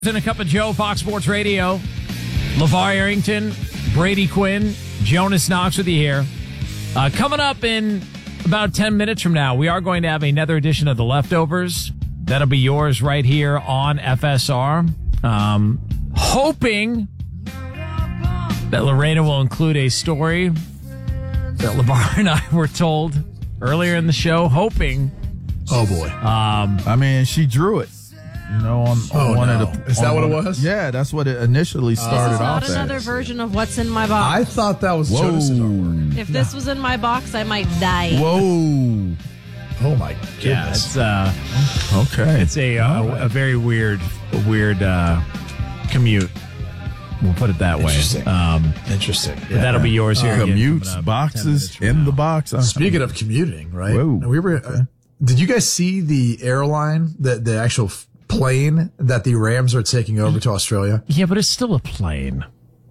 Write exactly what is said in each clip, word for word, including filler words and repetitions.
In a Cup of Joe, Fox Sports Radio. LeVar Arrington, Brady Quinn, Jonas Knox with you here. Uh, coming up in about ten minutes from now, we are going to have another edition of The Leftovers. That'll be yours right here on F S R. Um, hoping that Lorena will include a story that LeVar and I were told earlier in the show. Hoping. Oh, boy. Um, I mean, she drew it. You know, on, oh, on one no. of the. Is that what one, it was? Yeah, that's what it initially started uh, off Not another as. version of what's in my box. I thought that was Whoa. Jonas's artwork. If this was in my box, I might die. Whoa. Oh my goodness. Yeah, it's uh, okay. It's a uh, right. a very weird, weird uh, commute. We'll put it that way. Interesting. Um, Interesting. Yeah. That'll be yours here. Uh, again, commutes, boxes in the box. Speaking of commuting, right? Whoa. We were. Okay. Uh, did you guys see the airline, the the actual f- plane that the Rams are taking over to Australia? Yeah, but it's still a plane.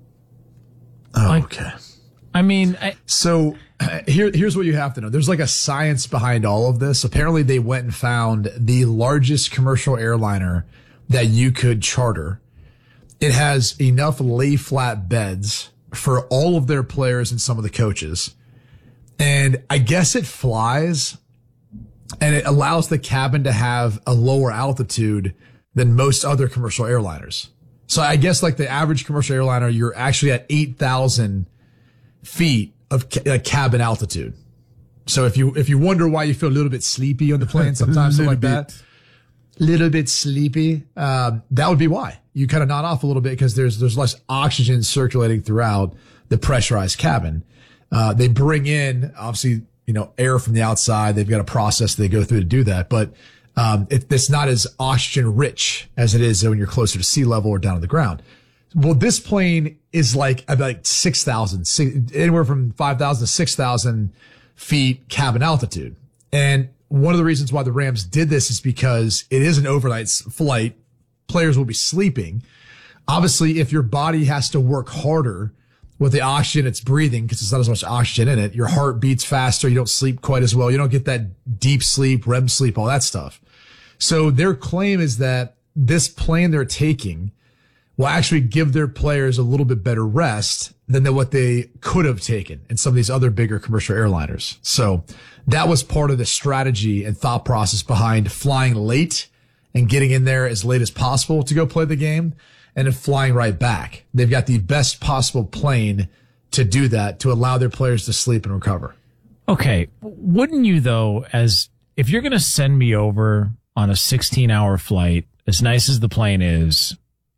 Oh, like, okay. I mean, I, so uh, here, here's what you have to know. There's like a science behind all of this. Apparently, they went and found the largest commercial airliner that you could charter. It has enough lay flat beds for all of their players and some of the coaches. And I guess it flies and it allows the cabin to have a lower altitude than most other commercial airliners. So I guess like the average commercial airliner, you're actually at eight thousand feet of ca- cabin altitude. So if you, if you wonder why you feel a little bit sleepy on the plane sometimes, something like that, little bit sleepy, um, that would be why you kind of nod off a little bit because there's, there's less oxygen circulating throughout the pressurized cabin. Uh, they bring in obviously, you know, air from the outside. They've got a process they go through to do that, but, um, it, it's not as oxygen rich as it is when you're closer to sea level or down on the ground. Well, this plane is like about six thousand, anywhere from five thousand to six thousand feet cabin altitude. And one of the reasons why the Rams did this is because it is an overnight flight. Players will be sleeping. Obviously, if your body has to work harder with the oxygen it's breathing, because there's not as much oxygen in it, your heart beats faster. You don't sleep quite as well. You don't get that deep sleep, R E M sleep, all that stuff. So their claim is that this plane they're taking will actually give their players a little bit better rest than what they could have taken in some of these other bigger commercial airliners. So that was part of the strategy and thought process behind flying late and getting in there as late as possible to go play the game and then flying right back. They've got the best possible plane to do that, to allow their players to sleep and recover. Okay. Wouldn't you though, as if you're going to send me over on a sixteen hour flight, as nice as the plane is,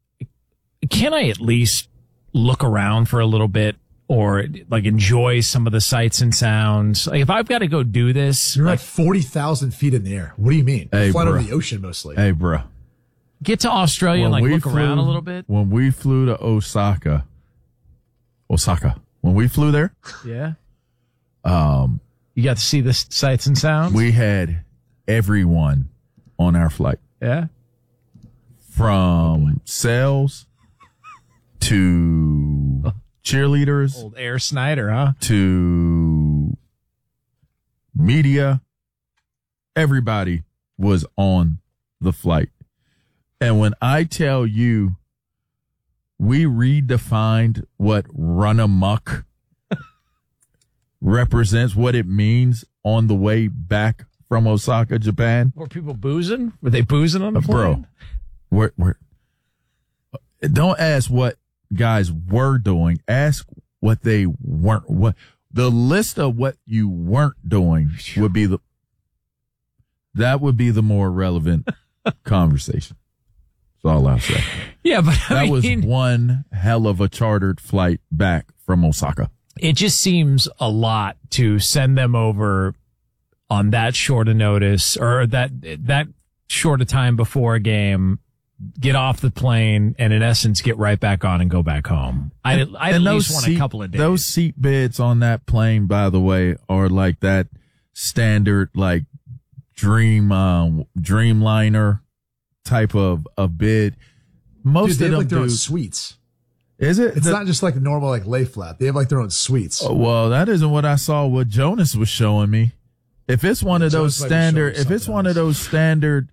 can I at least look around for a little bit or like enjoy some of the sights and sounds? Like if I've got to go do this, you're like like forty thousand feet in the air. What do you mean? Hey, you fly bro. over the ocean mostly. Hey, bro. Get to Australia and like look flew, around a little bit. When we flew to Osaka, Osaka, when we flew there, Yeah. um, You got to see the sights and sounds? we had everyone on our flight, Yeah. from sales to cheerleaders Old Air Snyder, huh? to media. Everybody was on the flight. And when I tell you we redefined what run amok represents, what it means on the way back from Osaka, Japan. Were people boozing? Were they boozing on the plane? Bro, we're, we're, don't ask what guys were doing. Ask what they weren't. What the list of what you weren't doing would be the, that would be the more relevant conversation. That's all I'll say. Yeah, but I That was mean, one hell of a chartered flight back from Osaka. it just seems a lot to send them over on that short a notice or that that short a time before a game, get off the plane, and in essence get right back on and go back home. I I at least want a couple of days. Those seat beds on that plane, by the way, are like that standard like dream um, Dreamliner type of a bed. Most Dude, they of have them like their own do. suites. Is it? It's The- not just like normal like lay flat. They have like their own suites. Oh, well, that isn't what I saw. What Jonas was showing me. If it's one of Jonas those might be standard, showing if it's something one of else. those standard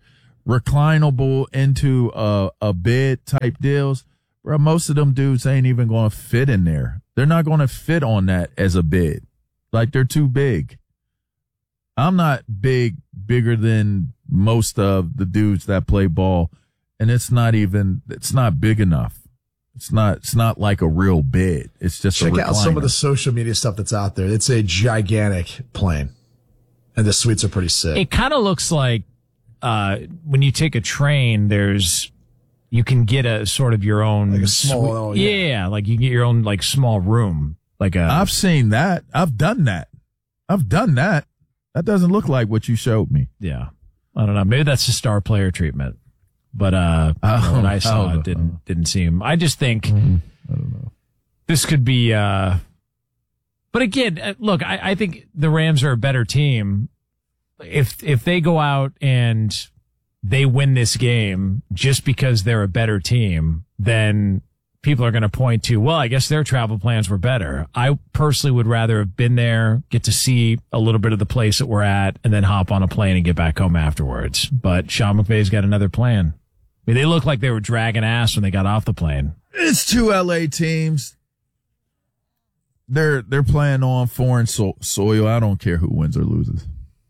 reclinable into a, a bed type deals, bro, most of them dudes ain't even going to fit in there. They're not going to fit on that as a bed. Like, they're too big. I'm not big, bigger than most of the dudes that play ball. And it's not even, it's not big enough. It's not, it's not like a real bed. It's just Check a recliner. out some of the social media stuff that's out there. It's a gigantic plane. And the suites are pretty sick. It kind of looks like uh, when you take a train, there's you can get a sort of your own Like a small- suite- oh, yeah. yeah, like you get your own like small room, like a I've seen that. I've done that. I've done that. That doesn't look like what you showed me. yeah. I don't know. Maybe that's the star player treatment, but uh, Oh, when I saw oh, it didn't didn't seem. I just think Mm-hmm. I don't know. this could be. Uh, but again, uh, look, I, I think the Rams are a better team. If if they go out and they win this game just because they're a better team, then people are going to point to, well, I guess their travel plans were better. I personally would rather have been there, get to see a little bit of the place that we're at, and then hop on a plane and get back home afterwards. But Sean McVay's got another plan. I mean, they looked like they were dragging ass when they got off the plane. It's two L A teams. They're they're playing on foreign so- soil. I don't care who wins or loses.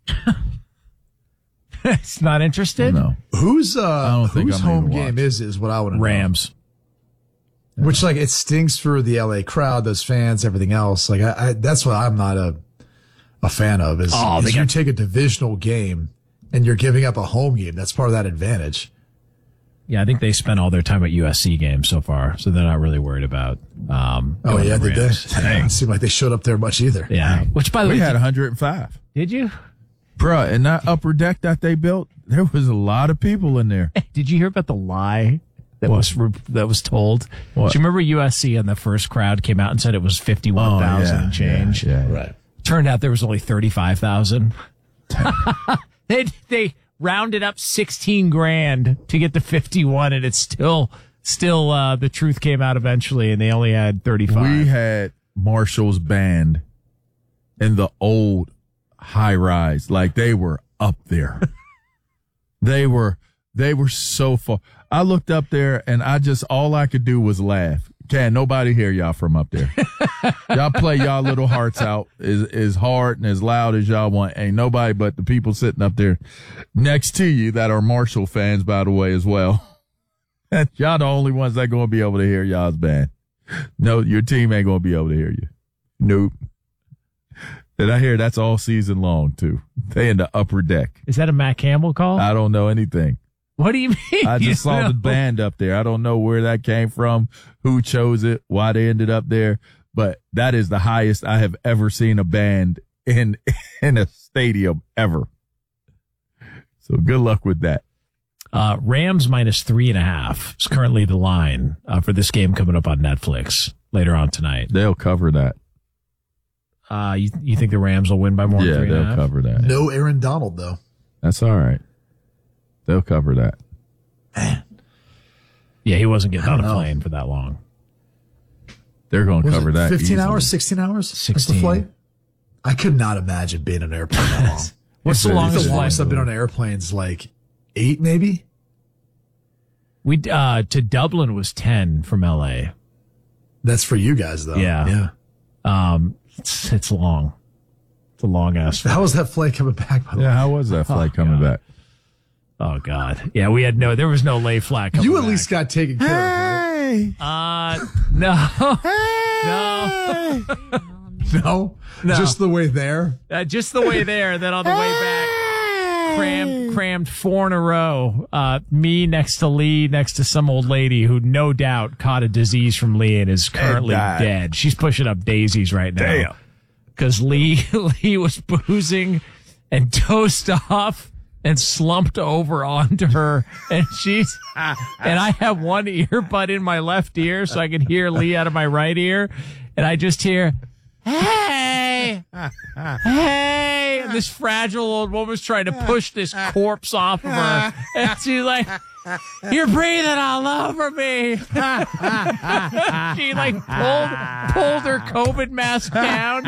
It's not interested? No. Who's uh I don't think whose I'm gonna home watch. game is is what I want to know. Rams. Which, like, it stinks for the L A crowd, those fans, everything else. Like, I, I that's what I'm not a a fan of. Is, Oh, is they you got- take a divisional game and you're giving up a home game. That's part of that advantage. Yeah, I think they spent all their time at U S C games so far, so they're not really worried about. Um, Oh going yeah, to did they? Rams. It seemed like they showed up there much either. Yeah. Which, by the We way, had did, one hundred five. did you Bruh, in that upper deck that they built, there was a lot of people in there. did you hear about the lie that What? was re- that was told? What? Do you remember U S C and the first crowd came out and said it was fifty one thousand Oh, yeah, and change? yeah, yeah. Right. Turned out there was only thirty five thousand. they they rounded up sixteen grand to get to fifty one, and it's still still uh, the truth came out eventually, and they only had thirty five. We had Marshall's band in the old high rise. Like, they were up there. they were, they were so far. I looked up there and I just, all I could do was laugh. Can't nobody hear y'all from up there. Y'all play y'all little hearts out as, as hard and as loud as y'all want. Ain't nobody but the people sitting up there next to you that are Marshall fans, by the way, as well. Y'all the only ones that going to be able to hear y'all's band. No, your team ain't going to be able to hear you. Nope. And I hear that's all season long, too. They in the upper deck. Is that a Matt Campbell call? I don't know anything. What do you mean? I You just saw know? the band up there. I don't know where that came from, who chose it, why they ended up there, but that is the highest I have ever seen a band in in a stadium ever. So good luck with that. Uh, Rams minus three and a half is currently the line uh, for this game coming up on Netflix later on tonight. They'll cover that. Uh, you you think the Rams will win by more Yeah, than three and a they'll half? cover that. No Aaron Donald though. That's all right. They'll cover that. Yeah, he wasn't getting I on don't a know. plane for that long. They're going to Was cover it that. fifteen easily. hours, sixteen hours? Was sixteen. the flight? I could not imagine being in an airplane that long. What's the It's a- longest The it's a- flight? longest I've been on airplanes like eight, maybe. We uh to Dublin was ten from L A. That's for you guys though. Yeah. Yeah. Um, it's it's long. It's a long ass. How was that flight coming back? By the Yeah, way? how was that flight coming God. back? Oh God, yeah, we had no. There was no lay flat. coming You at back. least got taken care Hey! Uh, no, no, of. No? No. Just the way there. uh, just the way there. Then on the way back, crammed, crammed four in a row. Uh, me next to Lee, next to some old lady who no doubt caught a disease from Lee and is currently died. dead. She's pushing up daisies right now. Damn. Because Lee, Lee was boozing and dozed off and slumped over onto her, and she's and I have one earbud in my left ear so I can hear Lee out of my right ear, and I just hear, "Hey, hey!" And this fragile old woman's trying to push this corpse off of her, and she's like, You're breathing all over me. She like pulled pulled her COVID mask down.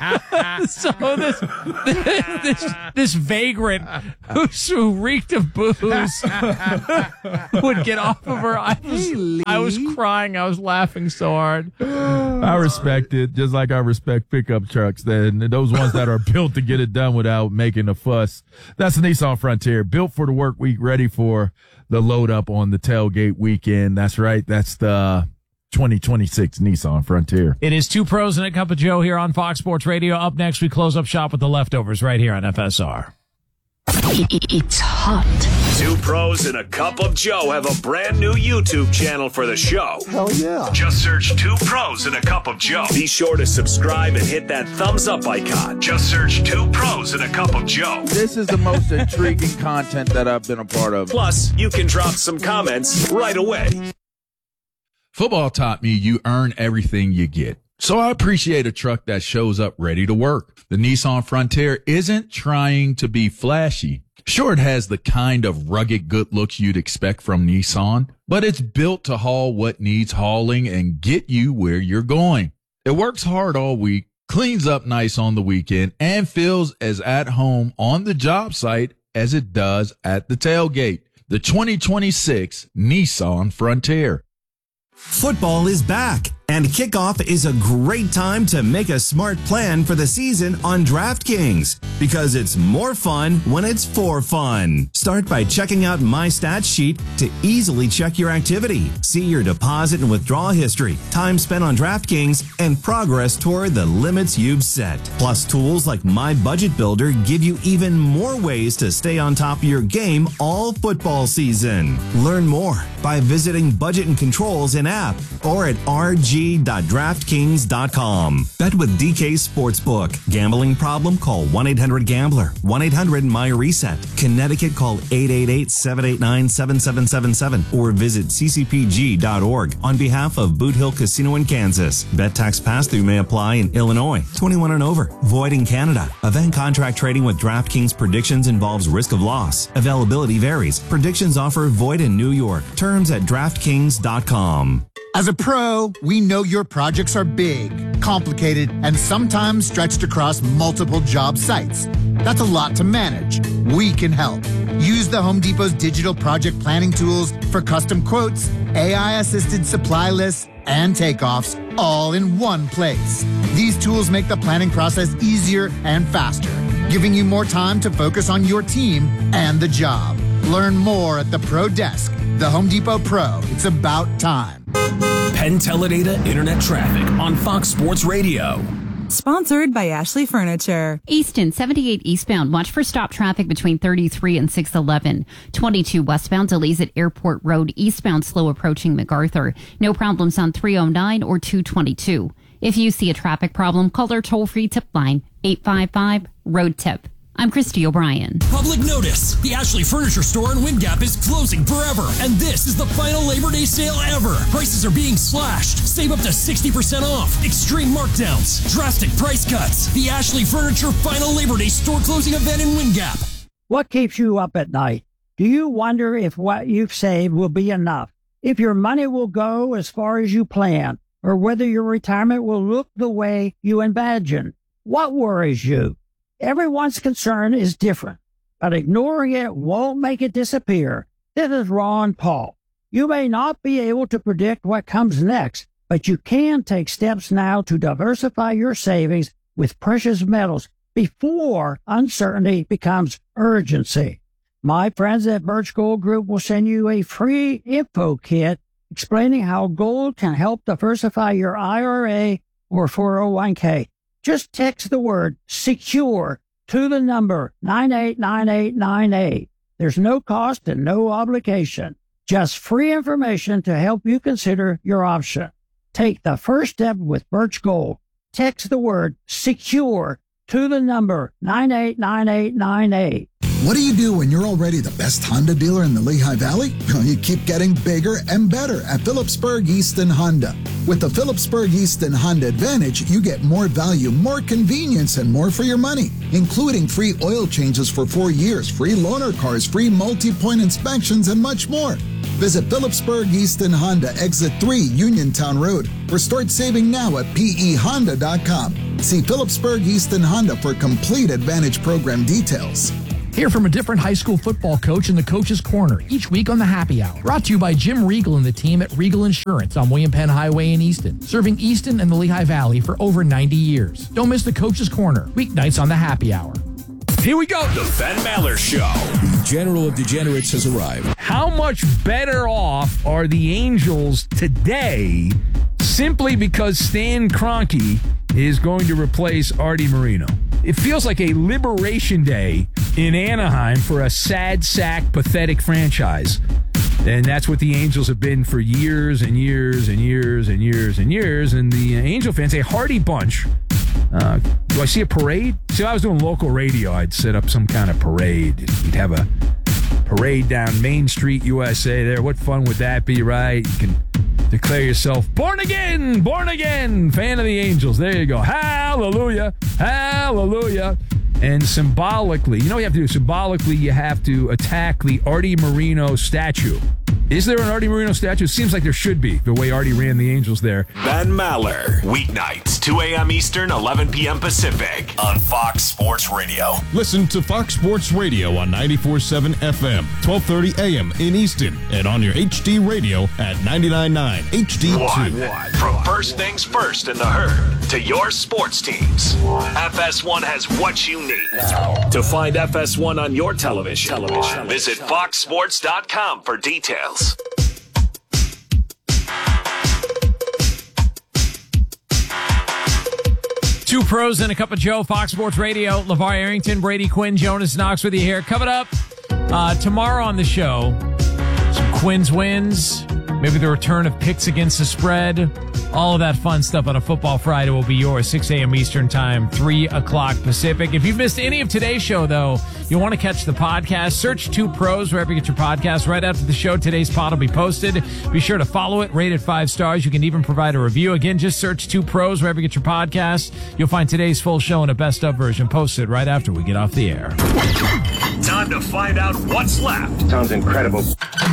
So this this this vagrant who, who reeked of booze would get off of her. I was, I was crying. I was laughing so hard. I respect it, just like I respect pickup trucks. Then those ones that are built to get it done without making a fuss. That's the Nissan Frontier, built for the work week, ready for the load up on the tailgate weekend. That's right. That's the twenty twenty-six Nissan Frontier. It is Two Pros and a Cup of Joe here on Fox Sports Radio. Up next, we close up shop with the leftovers right here on F S R. It's hot. Two Pros and a Cup of Joe have a brand new YouTube channel for the show. Hell yeah. Just search Two Pros and a Cup of Joe. Be sure to subscribe and hit that thumbs up icon. Just search Two Pros and a Cup of Joe. This is the most intriguing content that I've been a part of. Plus, you can drop some comments right away. Football taught me you earn everything you get. So I appreciate a truck that shows up ready to work. The Nissan Frontier isn't trying to be flashy. Sure, it has the kind of rugged good looks you'd expect from Nissan, but it's built to haul what needs hauling and get you where you're going. It works hard all week, cleans up nice on the weekend, and feels as at home on the job site as it does at the tailgate. The twenty twenty-six Nissan Frontier. Football is back, and kickoff is a great time to make a smart plan for the season on DraftKings, because it's more fun when it's for fun. Start by checking out My Stats Sheet to easily check your activity, see your deposit and withdrawal history, time spent on DraftKings, and progress toward the limits you've set. Plus, tools like My Budget Builder give you even more ways to stay on top of your game all football season. Learn more by visiting Budget and Controls in app or at r g dot draftkings dot com. Bet with D K Sportsbook. Gambling problem? Call one eight hundred gambler. one eight hundred my reset. Connecticut, call eight eight eight, seven eight nine, seven seven seven seven or visit c c p g dot org on behalf of Boot Hill Casino in Kansas. Bet tax pass-through may apply in Illinois. twenty-one and over. Void in Canada. Event contract trading with DraftKings predictions involves risk of loss. Availability varies. Predictions offer void in New York. Terms at draftkings dot com. As a pro, we know your projects are big, complicated, and sometimes stretched across multiple job sites. That's a lot to manage. We can help. Use the Home Depot's digital project planning tools for custom quotes, A I-assisted supply lists, and takeoffs all in one place. These tools make the planning process easier and faster, giving you more time to focus on your team and the job. Learn more at the Pro Desk. The Home Depot Pro. It's about time. Penn Teledata Internet Traffic on Fox Sports Radio. Sponsored by Ashley Furniture. Easton, seventy-eight eastbound. Watch for stop traffic between thirty-three and six eleven. twenty-two westbound. Delays at Airport Road. Eastbound slow approaching MacArthur. No problems on three oh nine or two twenty-two. If you see a traffic problem, call our toll-free tip line, eight five five, road tip. I'm Christy O'Brien. Public notice. The Ashley Furniture Store in Wind Gap is closing forever. And this is the final Labor Day sale ever. Prices are being slashed. Save up to sixty percent off. Extreme markdowns. Drastic price cuts. The Ashley Furniture final Labor Day store closing event in Wind Gap. What keeps you up at night? Do you wonder if what you've saved will be enough? If your money will go as far as you plan? Or whether your retirement will look the way you imagine? What worries you? Everyone's concern is different, but ignoring it won't make it disappear. This is Ron Paul. You may not be able to predict what comes next, but you can take steps now to diversify your savings with precious metals before uncertainty becomes urgency. My friends at Birch Gold Group will send you a free info kit explaining how gold can help diversify your I R A or four oh one k. Just text the word SECURE to the number nine eight nine eight nine eight. There's no cost and no obligation. Just free information to help you consider your option. Take the first step with Birch Gold. Text the word SECURE to the number nine eight nine eight nine eight. What do you do when you're already the best Honda dealer in the Lehigh Valley? You keep getting bigger and better at Phillipsburg Easton Honda. With the Phillipsburg Easton Honda Advantage, you get more value, more convenience, and more for your money, including free oil changes for four years, free loaner cars, free multi-point inspections, and much more. Visit Phillipsburg Easton Honda, exit three, Uniontown Road, or start saving now at P E Honda dot com. See Phillipsburg Easton Honda for complete Advantage program details. Hear from a different high school football coach in the Coach's Corner each week on the Happy Hour. Brought to you by Jim Regal and the team at Regal Insurance on William Penn Highway in Easton, serving Easton and the Lehigh Valley for over ninety years. Don't miss the Coach's Corner, weeknights on the Happy Hour. Here we go. The Ben Maller Show. The General of Degenerates has arrived. How much better off are the Angels today simply because Stan Kroenke is going to replace Artie Moreno? It feels like a liberation day in Anaheim for a sad sack, pathetic franchise. And that's what the Angels have been for years and years and years and years and years. And the Angel fans, a hardy bunch. Uh, do I see a parade? See, if I was doing local radio, I'd set up some kind of parade. You'd have a parade down Main Street, U S A there. What fun would that be, right? You can declare yourself born again, born again, fan of the Angels. There you go. Hallelujah, hallelujah. And symbolically, you know what you have to do? Symbolically, you have to attack the Artie Moreno statue. Is there an Artie Moreno statue? It seems like there should be, the way Artie ran the Angels there. Ben Maller, weeknights, two a.m. Eastern, eleven p.m. Pacific, on Fox Sports Radio. Listen to Fox Sports Radio on ninety-four point seven F M, twelve thirty a.m. in Easton, and on your H D radio at ninety-nine point nine H D two. One. From first things first in the herd to your sports teams, F S one has what you need. To find F S one on your television, television. visit fox sports dot com for details. Two pros and a cup of Joe, Fox Sports Radio. LeVar Arrington, Brady Quinn, Jonas Knox with you here. Coming up uh, tomorrow on the show, some Quinn's wins, maybe the return of picks against the spread. All of that fun stuff on a Football Friday will be yours, six a.m. Eastern Time, three o'clock Pacific. If you've missed any of today's show, though, you'll want to catch the podcast. Search Two Pros wherever you get your podcast. Right after the show, today's pod will be posted. Be sure to follow it, rate it five stars. You can even provide a review. Again, just search Two Pros wherever you get your podcast. You'll find today's full show in a best-of version posted right after we get off the air. Time to find out what's left. Sounds incredible.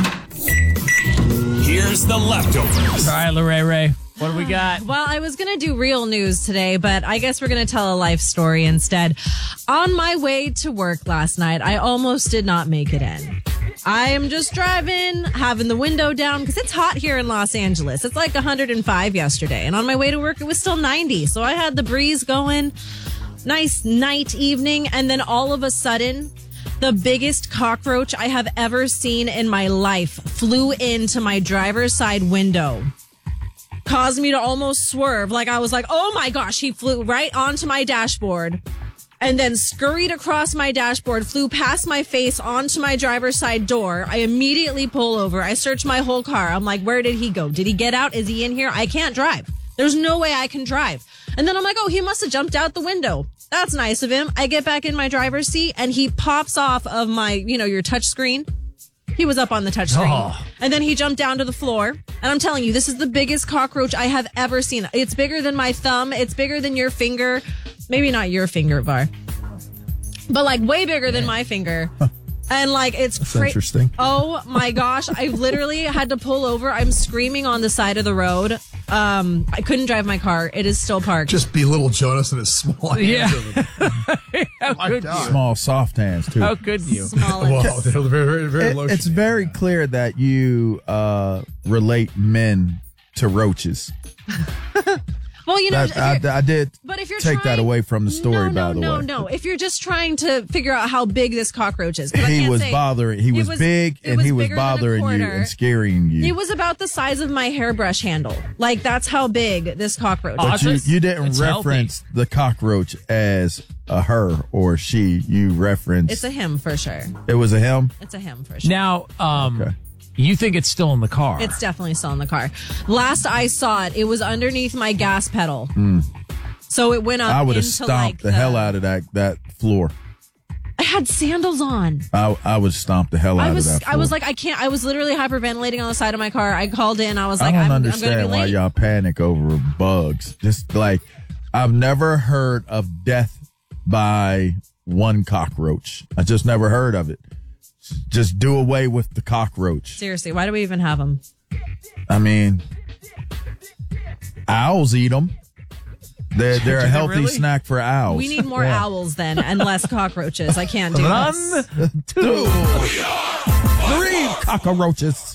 Here's the leftovers. All right, Lorraine Ray. What do we got? Well, I was going to do real news today, but I guess we're going to tell a life story instead. On my way to work last night, I almost did not make it in. I am just driving, having the window down because it's hot here in Los Angeles. It's like one hundred five yesterday. And on my way to work, it was still ninety. So I had the breeze going. Nice night evening. And then all of a sudden, the biggest cockroach I have ever seen in my life flew into my driver's side window. Caused me to almost swerve. Like I was like, oh my gosh, he flew right onto my dashboard and then scurried across my dashboard, flew past my face onto my driver's side door. I immediately pull over. I search my whole car. I'm like, where did he go? Did he get out? Is he in here? I can't drive. There's no way I can drive. And then I'm like, oh, he must have jumped out the window. That's nice of him. I get back in my driver's seat and he pops off of my, you know, your touch screen. He was up on the touch screen. Oh. And then he jumped down to the floor. And I'm telling you, this is the biggest cockroach I have ever seen. It's bigger than my thumb. It's bigger than your finger. Maybe not your finger, Var. But like way bigger than my finger. And like, it's crazy. Interesting. Oh my gosh. I literally had to pull over. I'm screaming on the side of the road. Um, I couldn't drive my car. It is still parked. Just belittle Jonas and his small hands. Yeah. How could you? Small, soft hands, too. How could you? Small well, they're very, very, very it, low. It's very clear that you uh, relate men to roaches. Well, you know, that, I, I did but if you're take trying, that away from the story, no, no, by the no, way. No, no, If you're just trying to figure out how big this cockroach is. I He can't was say, bothering. He was, was big, and was he was bigger than a bothering you quarter. and scaring you. He was about the size of my hairbrush handle. Like, that's how big this cockroach But is. you, you didn't It's reference the cockroach as a her or she. You referenced. It's a him for sure. It was a him? It's a him for sure. Now, um, Okay. you think it's still in the car? It's definitely still in the car. Last I saw it, it was underneath my gas pedal. Mm. So it went up I would have into stomped like the, hell out of that, that floor. I had sandals on. I, I would stomp the hell out I was of that floor. I was like, I can't. I was literally hyperventilating on the side of my car. I called in. I was I like, don't I'm, understand I'm going to be why late. y'all panic over bugs. Just like, I've never heard of death by one cockroach. I just never heard of it. Just do away with the cockroach. Seriously, why do we even have them? I mean, owls eat them. They're, they're a healthy really? snack for owls. We need more Yeah. owls then and less cockroaches. I can't do One, this. two, three cockroaches.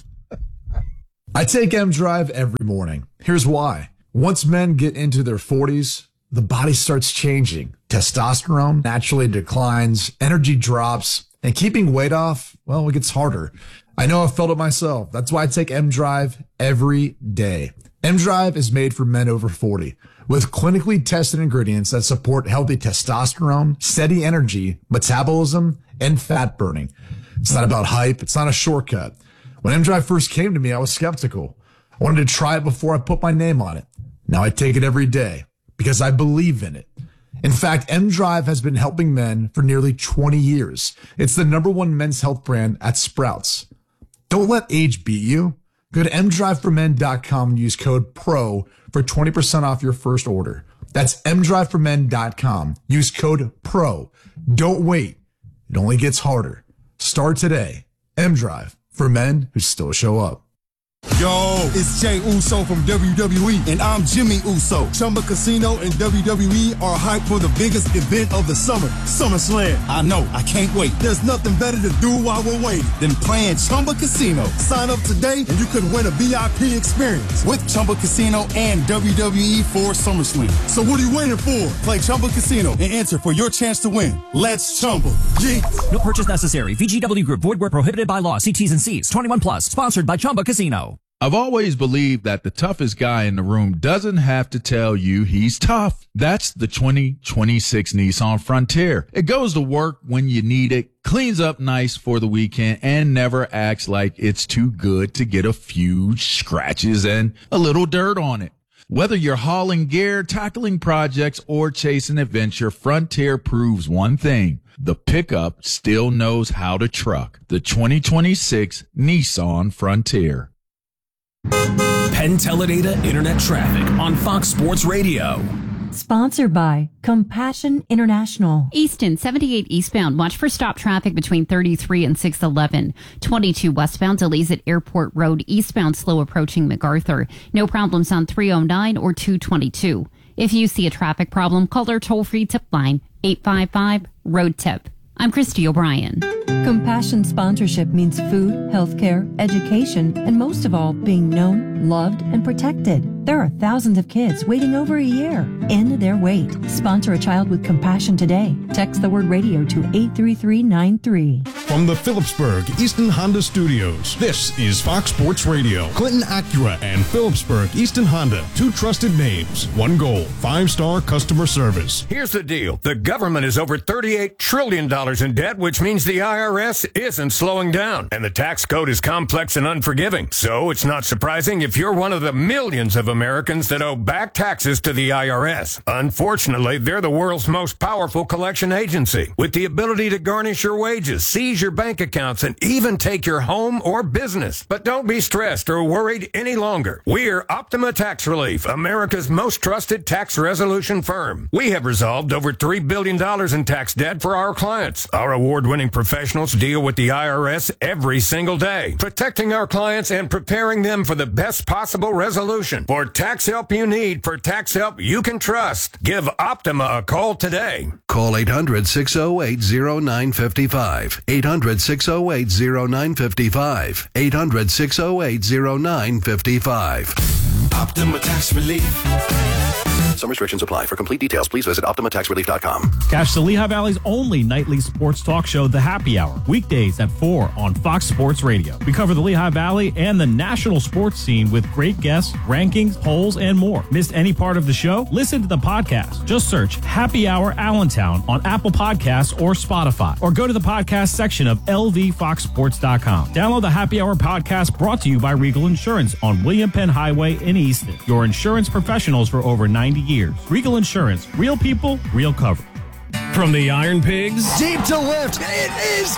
I take M Drive every morning. Here's why. Once men get into their forties, the body starts changing. Testosterone naturally declines, energy drops, and keeping weight off, well, it gets harder. I know I've felt it myself. That's why I take M Drive every day. M Drive is made for men over forty with clinically tested ingredients that support healthy testosterone, steady energy, metabolism, and fat burning. It's not about hype. It's not a shortcut. When M Drive first came to me, I was skeptical. I wanted to try it before I put my name on it. Now I take it every day because I believe in it. In fact, M Drive has been helping men for nearly twenty years. It's the number one men's health brand at Sprouts. Don't let age beat you. Go to m drive for men dot com and use code PRO for twenty percent off your first order. That's m drive for men dot com. Use code PRO. Don't wait. It only gets harder. Start today. M Drive for men who still show up. Yo, it's Jay Uso from W W E, and I'm Jimmy Uso. Chumba Casino and W W E are hyped for the biggest event of the summer, SummerSlam. I know, I can't wait. There's nothing better to do while we're waiting than playing Chumba Casino. Sign up today and you could win a V I P experience with Chumba Casino and W W E for SummerSlam. So what are you waiting for? Play Chumba Casino and enter for your chance to win. Let's Chumba. Yeah. No purchase necessary. V G W Group. Void where prohibited by law. See T's and C's. twenty-one plus. Sponsored by Chumba Casino. I've always believed that the toughest guy in the room doesn't have to tell you he's tough. That's the twenty twenty-six Nissan Frontier. It goes to work when you need it, cleans up nice for the weekend, and never acts like it's too good to get a few scratches and a little dirt on it. Whether you're hauling gear, tackling projects, or chasing adventure, Frontier proves one thing. The pickup still knows how to truck. The twenty twenty-six Nissan Frontier. Penn Teledata Internet Traffic on Fox Sports Radio. Sponsored by Compassion International. Easton, seventy-eight eastbound. Watch for stop traffic between thirty-three and six eleven. twenty-two westbound. Delays at Airport Road. Eastbound slow approaching MacArthur. No problems on three oh nine or two twenty-two. If you see a traffic problem, call our toll-free tip line, eight five five, road tip. I'm Christy O'Brien. Compassion sponsorship means food, healthcare, education, and most of all, being known, loved, and protected. There are thousands of kids waiting over a year. End their wait. Sponsor a child with compassion today. Text the word radio to eight three three nine three. From the Phillipsburg Easton Honda Studios, this is Fox Sports Radio. Clinton Acura and Phillipsburg Easton Honda, two trusted names, one goal, five-star customer service. Here's the deal. The government is over thirty-eight trillion dollars in debt, which means the I R S isn't slowing down. And the tax code is complex and unforgiving. So it's not surprising if you're one of the millions of Americans that owe back taxes to the I R S. Unfortunately, they're the world's most powerful collection agency, with the ability to garnish your wages, seize your bank accounts, and even take your home or business. But don't be stressed or worried any longer. We're Optima Tax Relief, America's most trusted tax resolution firm. We have resolved over three billion dollars in tax debt for our clients. Our award-winning professionals deal with the I R S every single day, protecting our clients and preparing them for the best possible resolution. For tax help you need, for tax help you can trust, give Optima a call today. Call eight hundred, six oh eight, oh nine five five. eight hundred, six oh eight, oh nine five five. eight hundred, six oh eight, oh nine five five. Optima Tax Relief. Some restrictions apply. For complete details, please visit optima tax relief dot com. Catch the Lehigh Valley's only nightly sports talk show, The Happy Hour, weekdays at four on Fox Sports Radio. We cover the Lehigh Valley and the national sports scene with great guests, rankings, polls, and more. Missed any part of the show? Listen to the podcast. Just search Happy Hour Allentown on Apple Podcasts or Spotify, or go to the podcast section of L V fox sports dot com. Download the Happy Hour podcast brought to you by Regal Insurance on William Penn Highway in Easton. Your insurance professionals for over ninety years. Regal Insurance. Real people, real cover. From the Iron Pigs Deep to left. It is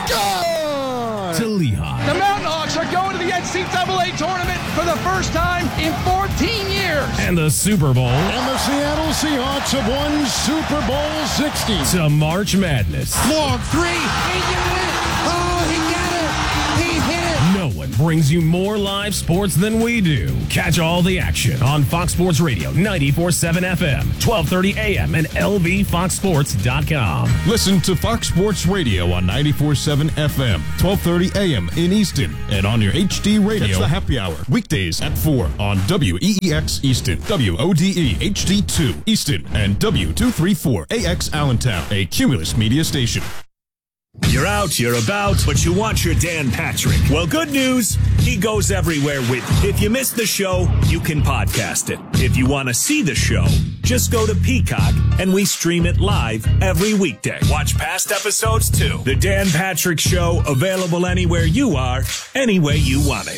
gone. to Lehigh. The Mountain Hawks are going to the N C double A tournament for the first time in fourteen years. And the Super Bowl. And the Seattle Seahawks have won Super Bowl sixty. To March Madness. Long three. He did it. Oh, he got it. brings you more live sports than we do. Catch all the action on Fox Sports Radio, ninety-four point seven F M, twelve thirty A M, and L V fox sports dot com. Listen to Fox Sports Radio on ninety-four point seven F M, twelve thirty A M in Easton, and on your H D radio. It's the happy hour, weekdays at four on W E E X Easton, W O D E H D two Easton, and W two thirty-four A X Allentown, a Cumulus media station. You're out, you're about, but you want your Dan Patrick. Well, good news, he goes everywhere with you. If you missed the show, you can podcast it. If you want to see the show, just go to Peacock and we stream it live every weekday. Watch past episodes too. The Dan Patrick Show, available anywhere you are, any way you want it.